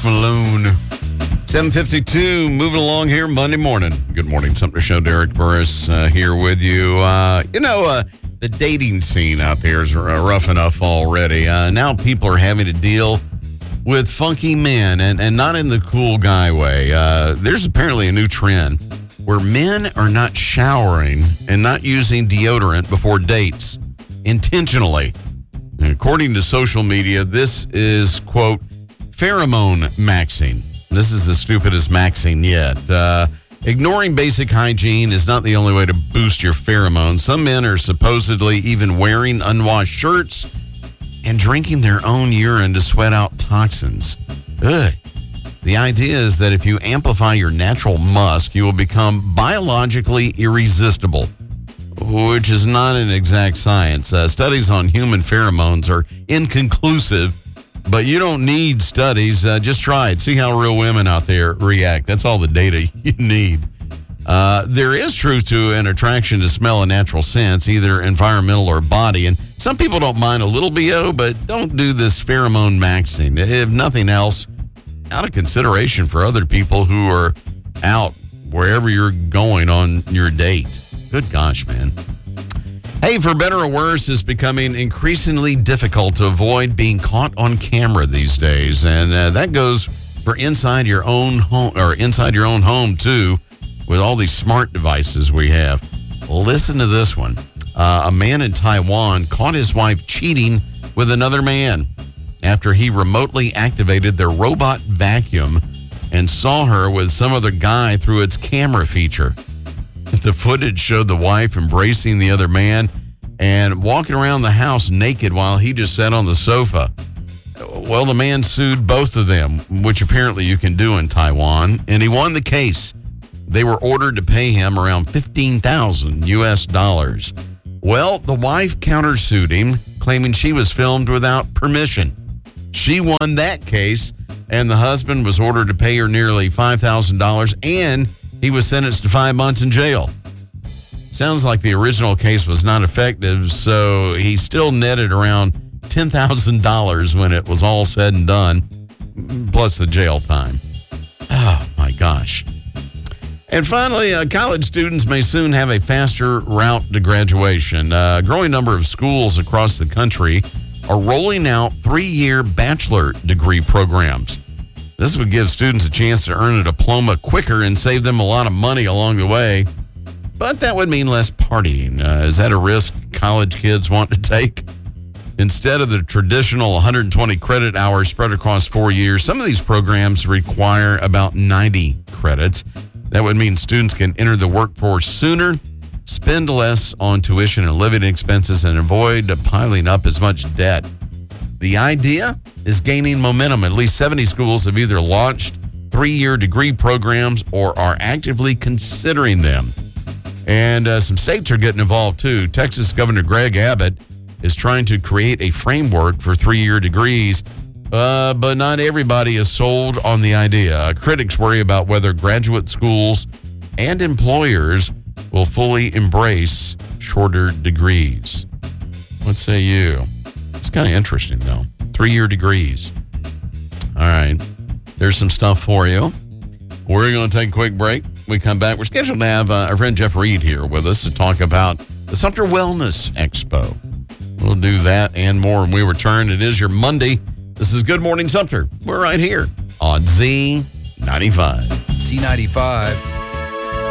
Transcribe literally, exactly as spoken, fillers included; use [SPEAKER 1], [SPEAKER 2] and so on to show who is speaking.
[SPEAKER 1] Post Malone. seven fifty-two, moving along here Monday morning. Good morning, Sumter Show. Derek Burris uh, here with you. Uh, you know, uh, the dating scene out there is rough enough already. Uh, now people are having to deal with funky men, and, and not in the cool guy way. Uh, there's apparently a new trend where men are not showering and not using deodorant before dates intentionally. According to social media, this is, quote, pheromone maxing. This is the stupidest maxing yet. Uh, ignoring basic hygiene is not the only way to boost your pheromones. Some men are supposedly even wearing unwashed shirts and drinking their own urine to sweat out toxins. Ugh. The idea is that if you amplify your natural musk, you will become biologically irresistible, which is not an exact science. Uh, studies on human pheromones are inconclusive, but you don't need studies. Uh, just try it. See how real women out there react. That's all the data you need. Uh, there is truth to an attraction to smell and natural scents, either environmental or body. And some people don't mind a little B O, but don't do this pheromone maxing. If nothing else, out of consideration for other people who are out wherever you're going on your date. Good gosh, man. Hey, for better or worse, it's becoming increasingly difficult to avoid being caught on camera these days. And uh, that goes for inside your own home, or inside your own home, too, with all these smart devices we have. Listen to this one. Uh, a man in Taiwan caught his wife cheating with another man after he remotely activated their robot vacuum and saw her with some other guy through its camera feature. The footage showed the wife embracing the other man and walking around the house naked while he just sat on the sofa. Well, the man sued both of them, which apparently you can do in Taiwan, and he won the case. They were ordered to pay him around fifteen thousand U S dollars. Well, the wife countersued him, claiming she was filmed without permission. She won that case, and the husband was ordered to pay her nearly five thousand dollars, and he was sentenced to five months in jail. Sounds like the original case was not effective, so he still netted around ten thousand dollars when it was all said and done, plus the jail time. Oh, my gosh. And finally, uh, college students may soon have a faster route to graduation. Uh, a growing number of schools across the country are rolling out three-year bachelor degree programs. This would give students a chance to earn a diploma quicker and save them a lot of money along the way. But that would mean less partying. Uh, is that a risk college kids want to take? Instead of the traditional one hundred twenty credit hours spread across four years, some of these programs require about ninety credits. That would mean students can enter the workforce sooner, spend less on tuition and living expenses, and avoid piling up as much debt. The idea is gaining momentum. At least seventy schools have either launched three-year degree programs or are actively considering them. And uh, some states are getting involved, too. Texas Governor Greg Abbott is trying to create a framework for three-year degrees, uh, but not everybody is sold on the idea. Uh, critics worry about whether graduate schools and employers will fully embrace shorter degrees. What say you? It's kind of interesting, though. Three-year degrees. All right. There's some stuff for you. We're going to take a quick break. We come back. We're scheduled to have uh, our friend Jeff Reed here with us to talk about the Sumter Wellness Expo. We'll do that and more when we return. It is your Monday. This is Good Morning Sumter. We're right here on Z ninety-five.
[SPEAKER 2] Z ninety-five.